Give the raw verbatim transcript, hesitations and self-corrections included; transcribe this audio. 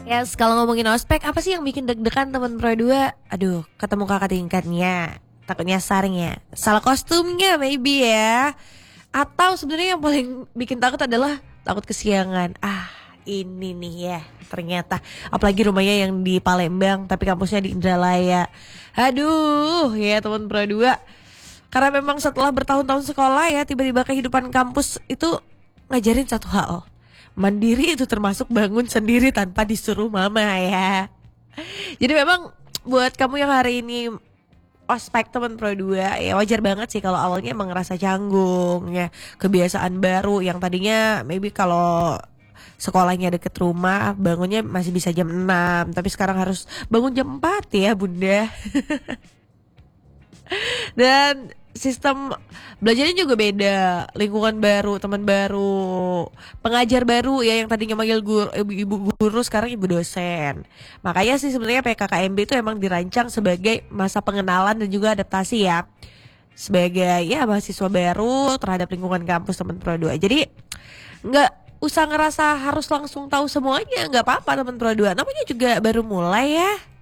Yes, kalau ngomongin ospek, apa sih yang bikin deg-degan teman Pro dua? Aduh, ketemu kakak tingkatnya, takutnya saring ya. Salah kostumnya maybe ya. Atau sebenarnya yang paling bikin takut adalah takut kesiangan. Ah, ini nih ya, ternyata. Apalagi rumahnya yang di Palembang, tapi kampusnya di Indralaya. Aduh, ya teman Pro dua. Karena memang setelah bertahun-tahun sekolah ya, tiba-tiba kehidupan kampus itu ngajarin satu hal. Mandiri itu termasuk bangun sendiri tanpa disuruh mama ya. Jadi memang buat kamu yang hari ini ospek teman Pro dua ya wajar banget sih kalau awalnya emang ngerasa canggung ya. Kebiasaan baru yang tadinya maybe kalau sekolahnya deket rumah bangunnya masih bisa jam enam, tapi sekarang harus bangun jam empat ya bunda. Dan sistem belajarnya juga beda, lingkungan baru, teman baru, pengajar baru ya yang tadinya manggil guru, ibu, ibu guru sekarang ibu dosen. Makanya sih sebenarnya P K K M B itu emang dirancang sebagai masa pengenalan dan juga adaptasi ya. Sebagai ya mahasiswa baru terhadap lingkungan kampus teman Pro dua. Jadi nggak usah ngerasa harus langsung tahu semuanya, nggak apa-apa teman Pro dua. Namanya juga baru mulai ya.